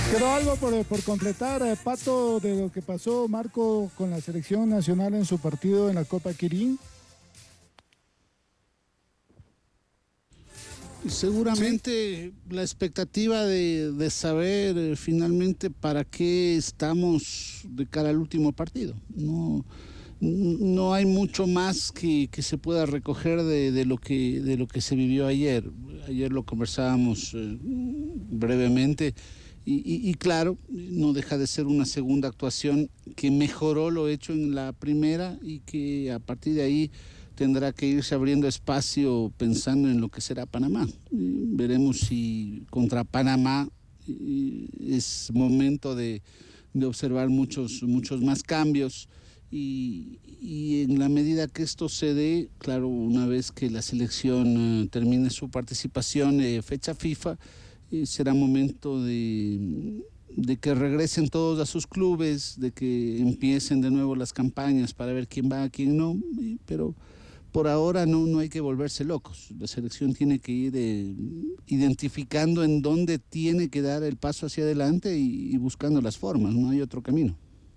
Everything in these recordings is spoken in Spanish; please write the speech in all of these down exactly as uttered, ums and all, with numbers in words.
Quedó algo por, por completar, eh, Pato, de lo que pasó Marco con la selección nacional en su partido en la Copa Quirín. Sí. Seguramente la expectativa de, de saber eh, finalmente para qué estamos de cara al último partido. No, no hay mucho más que, que se pueda recoger de, de, lo que, de lo que se vivió ayer. Ayer lo conversábamos eh, brevemente y, y, y claro, no deja de ser una segunda actuación que mejoró lo hecho en la primera y que a partir de ahí tendrá que irse abriendo espacio pensando en lo que será Panamá. Y veremos si contra Panamá es momento de, de observar muchos, muchos más cambios y, y en la medida que esto se dé, claro, una vez que la selección uh, termine su participación eh, fecha FIFA, eh, será momento de, de que regresen todos a sus clubes, de que empiecen de nuevo las campañas para ver quién va, quién no, y, pero por ahora no, no hay que volverse locos. La selección tiene que ir eh, identificando en dónde tiene que dar el paso hacia adelante y, y buscando las formas, no hay otro camino.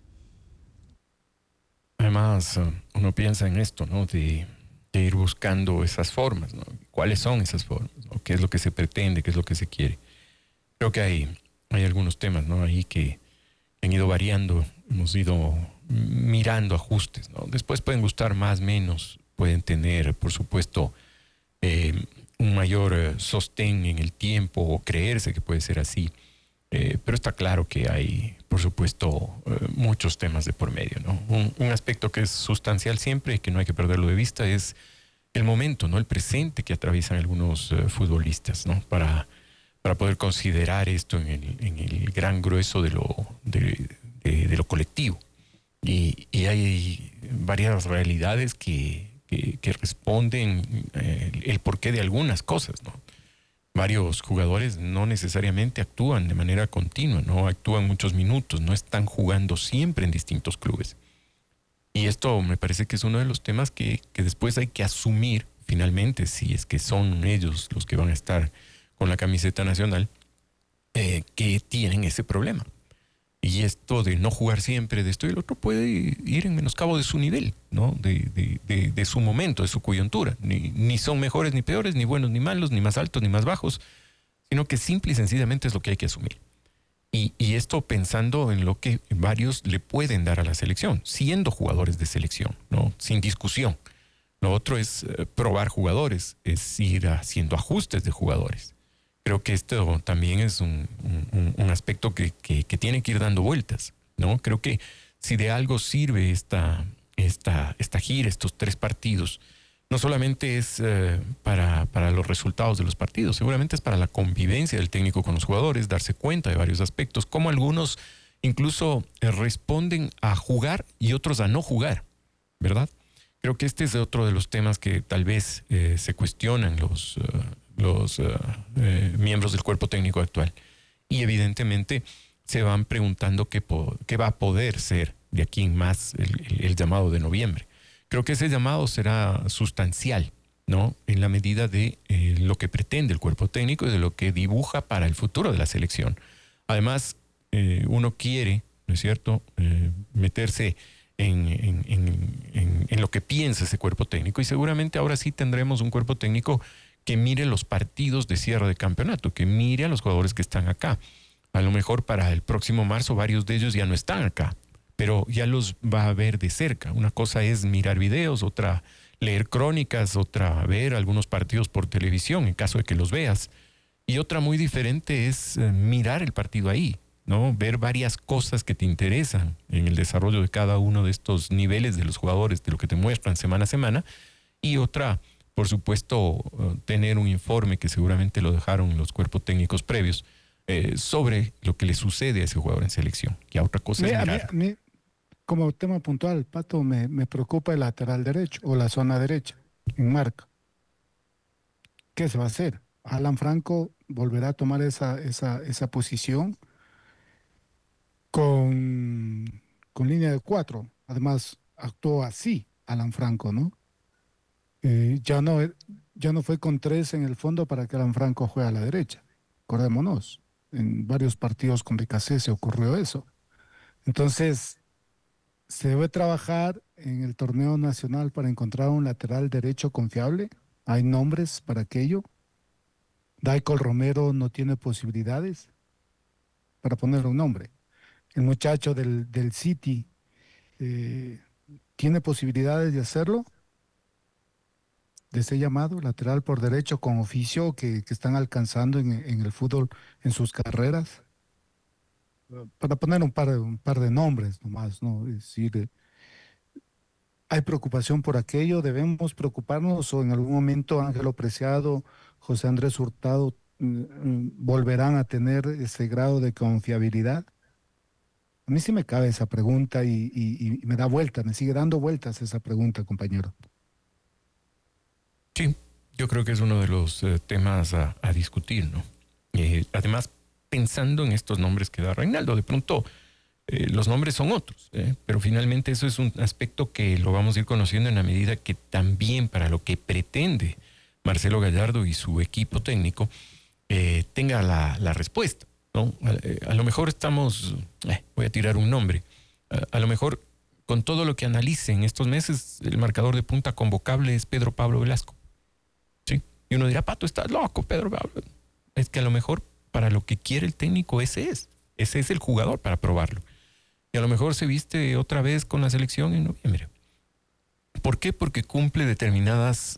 Además, uno piensa en esto, ¿no? De, de ir buscando esas formas, ¿no? ¿Cuáles son esas formas? ¿No? ¿Qué es lo que se pretende? ¿Qué es lo que se quiere? Creo que hay, hay algunos temas, ¿no? Ahí que han ido variando, hemos ido mirando ajustes, ¿no? Después pueden gustar más, menos, pueden tener, por supuesto, eh, un mayor eh, sostén en el tiempo o creerse que puede ser así. Eh, pero está claro que hay, por supuesto, eh, muchos temas de por medio, ¿no? Un, un aspecto que es sustancial siempre y que no hay que perderlo de vista es el momento, ¿no? El presente que atraviesan algunos eh, futbolistas, ¿no? Para, para poder considerar esto en el, en el gran grueso de lo, de, de, de lo colectivo. Y, y hay varias realidades que, que, que responden eh, el, el porqué de algunas cosas, ¿no? Varios jugadores no necesariamente actúan de manera continua, no actúan muchos minutos, no están jugando siempre en distintos clubes. Y esto me parece que es uno de los temas que, que después hay que asumir finalmente, si es que son ellos los que van a estar con la camiseta nacional, eh, que tienen ese problema. Y esto de no jugar siempre, de esto y el otro, puede ir en menoscabo de su nivel, ¿no? De, de, de, de su momento, de su coyuntura. Ni, ni son mejores ni peores, ni buenos ni malos, ni más altos ni más bajos, sino que simple y sencillamente es lo que hay que asumir. Y, y esto pensando en lo que varios le pueden dar a la selección, siendo jugadores de selección, ¿no? Sin discusión. Lo otro es eh, probar jugadores, es ir haciendo ajustes de jugadores. Creo que esto también es un, un, un aspecto que, que, que tiene que ir dando vueltas, ¿no? Creo que si de algo sirve esta, esta, esta gira, estos tres partidos, no solamente es eh, para, para los resultados de los partidos, seguramente es para la convivencia del técnico con los jugadores, darse cuenta de varios aspectos, como algunos incluso eh, responden a jugar y otros a no jugar, ¿verdad? Creo que este es otro de los temas que tal vez eh, se cuestionan los... Uh, los uh, eh, miembros del cuerpo técnico actual. Y evidentemente se van preguntando qué, po qué va a poder ser de aquí en más el, el, el llamado de noviembre. Creo que ese llamado será sustancial, ¿no? En la medida de eh, lo que pretende el cuerpo técnico y de lo que dibuja para el futuro de la selección. Además, eh, uno quiere, ¿no es cierto?, eh, meterse en, en, en, en, en lo que piensa ese cuerpo técnico, y seguramente ahora sí tendremos un cuerpo técnico que mire los partidos de cierre de campeonato, que mire a los jugadores que están acá. A lo mejor para el próximo marzo varios de ellos ya no están acá, pero ya los va a ver de cerca. Una cosa es mirar videos, otra leer crónicas, otra ver algunos partidos por televisión en caso de que los veas, y otra muy diferente es eh, mirar el partido ahí, ¿no? Ver varias cosas que te interesan en el desarrollo de cada uno de estos niveles de los jugadores, de lo que te muestran semana a semana, y otra, por supuesto, tener un informe que seguramente lo dejaron los cuerpos técnicos previos eh, sobre lo que le sucede a ese jugador en selección. Y a otra cosa Mira, es a mí, mirar. a mí, como tema puntual, Pato, me, me preocupa el lateral derecho o la zona derecha en marca. ¿Qué se va a hacer? Alan Franco volverá a tomar esa, esa, esa posición con, con línea de cuatro. Además, actuó así Alan Franco, ¿no? Eh, ya no, ya no fue con tres en el fondo para que Alan Franco juegue a la derecha. Acordémonos. En varios partidos con B K C se ocurrió eso. Entonces, se debe trabajar en el torneo nacional para encontrar un lateral derecho confiable. Hay nombres para aquello. Daicol Romero no tiene posibilidades para poner un nombre. El muchacho del, del City eh, tiene posibilidades de hacerlo, de ser llamado lateral por derecho con oficio que, que están alcanzando en, en el fútbol en sus carreras. Para poner un par, de- un par de nombres nomás, ¿no? Es decir, eh, hay preocupación por aquello, debemos preocuparnos o en algún momento Ángelo Preciado, José Andrés Hurtado mm, mm, volverán a tener ese grado de confiabilidad. A mí sí me cabe esa pregunta y, y- y me da vuelta, me sigue dando vueltas esa pregunta, compañero. Sí, yo creo que es uno de los eh, temas a, a discutir, ¿no? Eh, además, pensando en estos nombres que da Reinaldo, de pronto eh, los nombres son otros, ¿eh? Pero finalmente eso es un aspecto que lo vamos a ir conociendo en la medida que también para lo que pretende Marcelo Gallardo y su equipo técnico eh, tenga la, la respuesta, ¿no? A, eh, a lo mejor estamos, eh, voy a tirar un nombre, a, a lo mejor con todo lo que analice en estos meses, el marcador de punta convocable es Pedro Pablo Velasco. ¿Sí? Y uno dirá, Pato, estás loco, Pedro Pablo. Es que a lo mejor para lo que quiere el técnico ese es. Ese es el jugador para probarlo. Y a lo mejor se viste otra vez con la selección en noviembre. ¿Por qué? Porque cumple determinadas,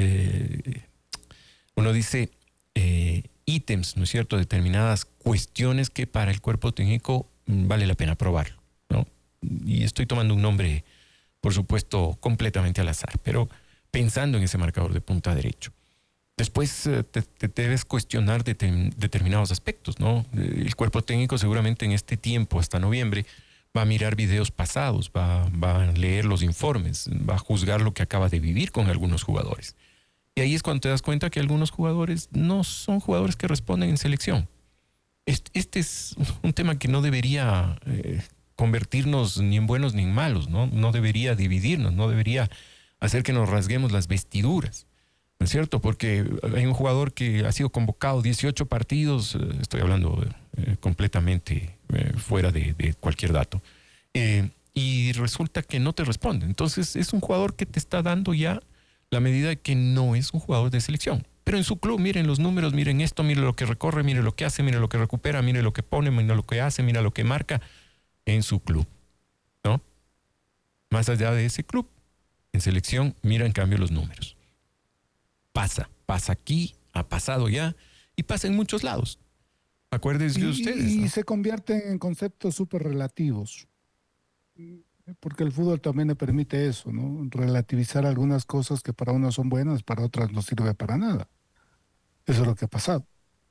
eh, uno dice, eh, ítems, ¿no es cierto? Determinadas cuestiones que para el cuerpo técnico mm, vale la pena probarlo, ¿no? Y estoy tomando un nombre, por supuesto, completamente al azar, pero pensando en ese marcador de punta derecho. Después eh, te, te debes cuestionar determin- determinados aspectos, ¿no? Eh, El cuerpo técnico seguramente en este tiempo, hasta noviembre, va a mirar videos pasados, va, va a leer los informes, va a juzgar lo que acaba de vivir con algunos jugadores. Y ahí es cuando te das cuenta que algunos jugadores no son jugadores que responden en selección. Este, este es un tema que no debería eh, convertirnos ni en buenos ni en malos, ¿no? No debería dividirnos, no debería hacer que nos rasguemos las vestiduras. ¿No es cierto? Porque hay un jugador que ha sido convocado dieciocho partidos, eh, estoy hablando eh, completamente eh, fuera de, de cualquier dato, eh, y resulta que no te responde. Entonces es un jugador que te está dando ya la medida de que no es un jugador de selección. Pero en su club, miren los números, miren esto, miren lo que recorre, miren lo que hace, miren lo que recupera, miren lo que pone, miren lo que hace, miren lo que marca en su club, ¿no? Más allá de ese club, en selección, mira en cambio los números. Pasa, pasa aquí, ha pasado ya y pasa en muchos lados. Acuérdense de Y, ustedes, y ¿no? se convierten en conceptos súper relativos, porque el fútbol también le permite eso, ¿no? Relativizar algunas cosas que para unos son buenas, para otras no sirve para nada. Eso es lo que ha pasado.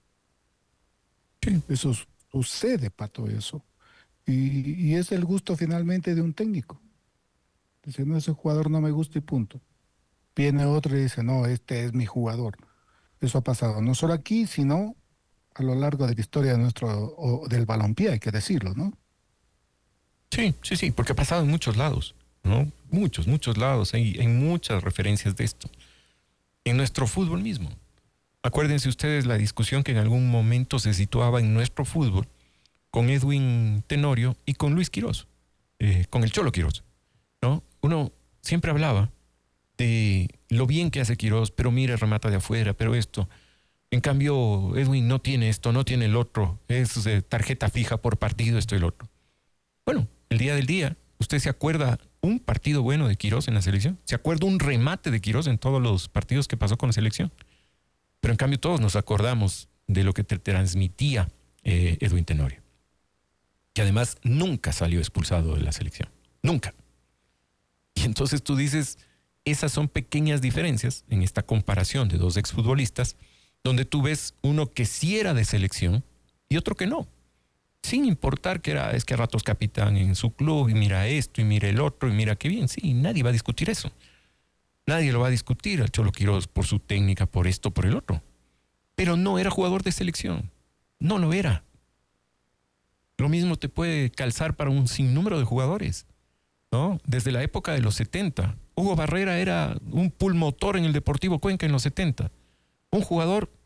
Sí, Eso su- sucede, Pato, eso. Y, y es el gusto finalmente de un técnico. Dice, no, ese jugador no me gusta y punto. Viene otro y dice, no, este es mi jugador. Eso ha pasado no solo aquí, sino a lo largo de la historia de nuestro, o del balompié, hay que decirlo, ¿no? sí, sí, sí, porque ha pasado en muchos lados, ¿no? Muchos, muchos lados. Hay, hay muchas referencias de esto. En nuestro fútbol mismo. Acuérdense ustedes la discusión que en algún momento se situaba en nuestro fútbol con Edwin Tenorio y con Luis Quirós, eh, con el Cholo Quirós, ¿no? Uno siempre hablaba de lo bien que hace Quirós, pero mira, remata de afuera, pero esto. En cambio, Edwin no tiene esto, no tiene el otro, es eh, tarjeta fija por partido, esto y el otro. Bueno, el día del día, ¿usted se acuerda un partido bueno de Quirós en la selección? ¿Se acuerda un remate de Quirós en todos los partidos que pasó con la selección? Pero en cambio todos nos acordamos de lo que te transmitía eh, Edwin Tenorio, que además nunca salió expulsado de la selección, nunca. Y entonces tú dices, esas son pequeñas diferencias en esta comparación de dos exfutbolistas, donde tú ves uno que sí era de selección y otro que no. Sin importar que era, es que a ratos capitán en su club y mira esto y mira el otro y mira qué bien. Sí, nadie va a discutir eso. Nadie lo va a discutir al Cholo Quirós por su técnica, por esto, por el otro. Pero no era jugador de selección. No lo era. Lo mismo te puede calzar para un sinnúmero de jugadores, ¿no? Desde la época de los setenta. Hugo Barrera era un pulmotor en el Deportivo Cuenca en los setenta. Un jugador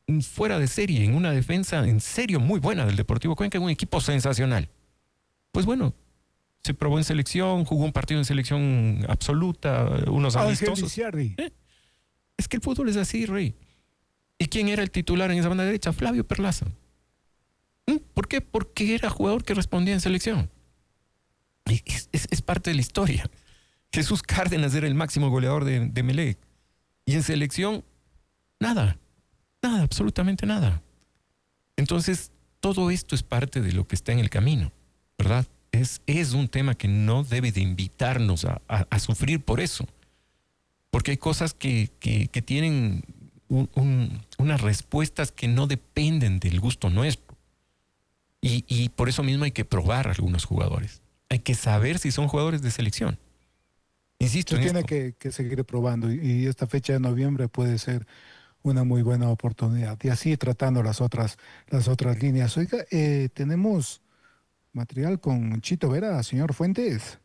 fuera de serie, en una defensa en serio muy buena del Deportivo Cuenca, un equipo sensacional. Pues bueno, se probó en selección, jugó un partido en selección absoluta, unos amistosos. ¿Eh? Es que el fútbol es así, Rey. ¿Y quién era el titular en esa banda derecha? Flavio Perlaza. ¿Por qué? Porque era jugador que respondía en selección. Es, es, es parte de la historia. Jesús Cárdenas era el máximo goleador de, de Melec. Y en selección, nada. Nada, absolutamente nada. Entonces, todo esto es parte de lo que está en el camino, ¿verdad? Es, es un tema que no debe de invitarnos a, a, a sufrir por eso. Porque hay cosas que, que, que tienen un, un, unas respuestas que no dependen del gusto nuestro. Y, y por eso mismo hay que probar a algunos jugadores. Hay que saber si son jugadores de selección. Insisto Se en tiene esto. que, que seguir probando y, y esta fecha de noviembre puede ser una muy buena oportunidad. Y así tratando las otras, las otras líneas. Oiga, eh, tenemos material con Chito Vera, señor Fuentes.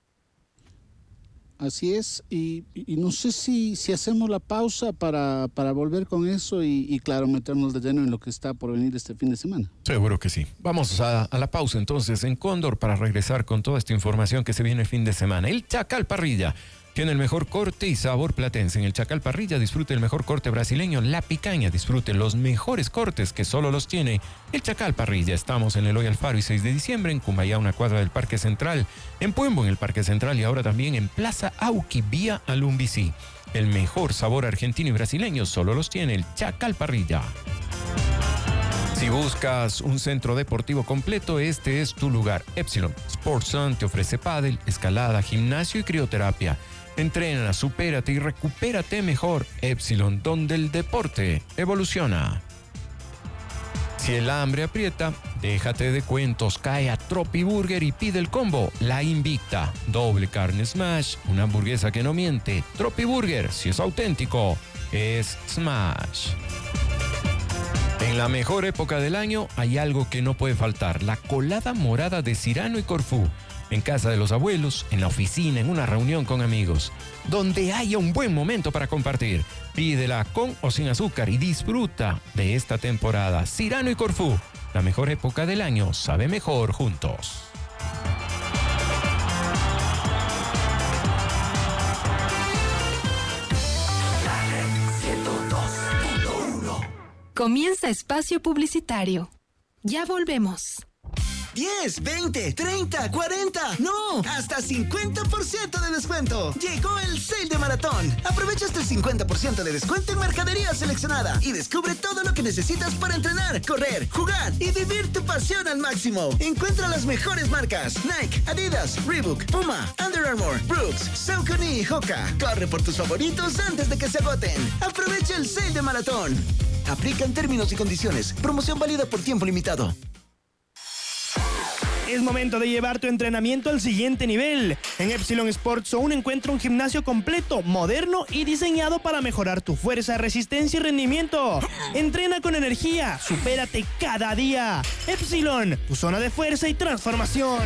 Así es, y, y no sé si, si hacemos la pausa para, para volver con eso y, y claro, meternos de lleno en lo que está por venir este fin de semana. Seguro que sí. Vamos a, a la pausa entonces en Cóndor para regresar con toda esta información que se viene el fin de semana. El Chacal Parrilla tiene el mejor corte y sabor platense. En el Chacal Parrilla disfrute el mejor corte brasileño, La Picaña. Disfrute los mejores cortes que solo los tiene el Chacal Parrilla. Estamos en Eloy Alfaro y seis de diciembre, en Cumbayá, una cuadra del Parque Central, en Puembo, en el Parque Central y ahora también en Plaza Auqui, vía Alumbicí. El mejor sabor argentino y brasileño solo los tiene el Chacal Parrilla. Si buscas un centro deportivo completo, este es tu lugar. Epsilon Sports Zone te ofrece pádel, escalada, gimnasio y crioterapia. Entrena, supérate y recupérate mejor. Epsilon, donde el deporte evoluciona. Si el hambre aprieta, déjate de cuentos, cae a Tropi Burger y pide el combo La Invicta. Doble carne smash, una hamburguesa que no miente. Tropi Burger, si es auténtico, es smash. En la mejor época del año hay algo que no puede faltar, la colada morada de Cirano y Corfú. En casa de los abuelos, en la oficina, en una reunión con amigos. Donde haya un buen momento para compartir. Pídela con o sin azúcar y disfruta de esta temporada. Cirano y Corfú, la mejor época del año, sabe mejor juntos. Comienza espacio publicitario. Ya volvemos. diez, veinte, treinta, cuarenta, no, hasta cincuenta por ciento de descuento. Llegó el Sale de Maratón. Aprovecha hasta el cincuenta por ciento de descuento en mercadería seleccionada y descubre todo lo que necesitas para entrenar, correr, jugar y vivir tu pasión al máximo. Encuentra las mejores marcas: Nike, Adidas, Reebok, Puma, Under Armour, Brooks, Saucony y Hoka. Corre por tus favoritos antes de que se agoten. Aprovecha el Sale de Maratón. Aplican términos y condiciones. Promoción válida por tiempo limitado. Es momento de llevar tu entrenamiento al siguiente nivel. En Epsilon Sports Zone encuentra un gimnasio completo, moderno y diseñado para mejorar tu fuerza, resistencia y rendimiento. Entrena con energía, supérate cada día. Epsilon, tu zona de fuerza y transformación.